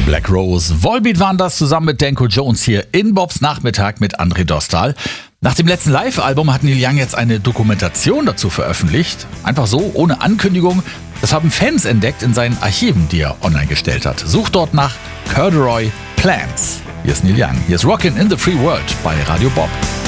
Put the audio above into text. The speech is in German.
Black Rose. Volbeat waren das zusammen mit Danko Jones hier in Bobs Nachmittag mit André Dostal. Nach dem letzten Live-Album hat Neil Young jetzt eine Dokumentation dazu veröffentlicht. Einfach so, ohne Ankündigung. Das haben Fans entdeckt in seinen Archiven, die er online gestellt hat. Sucht dort nach Corduroy Plants. Hier ist Neil Young. Hier ist Rockin' in the Free World bei Radio Bob.